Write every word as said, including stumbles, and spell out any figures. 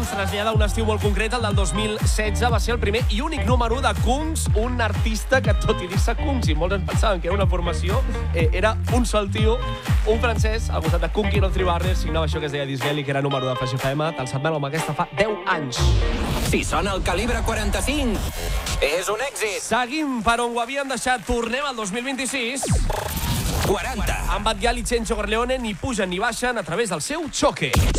es trasllada a un estiu molt concret, el del dos mil setze, va ser el primer i únic número de Kungs, un artista que, tot i dir-se Kungs, i molts ens pensaven que era una formació, eh, era un sol tio, un francès, al costat de Kunki no Tribarner, signava això que es deia Disgeli, que era número de Flash F M, te'l setmana amb aquesta fa deu anys. Si sona el calibre quaranta-cinc, és un èxit. Seguim per on ho havíem deixat, tornem al dos mil vint-i-sis. quaranta. Amb Batgal i Chencho Corleone ni pugen ni baixen a través del seu xoque.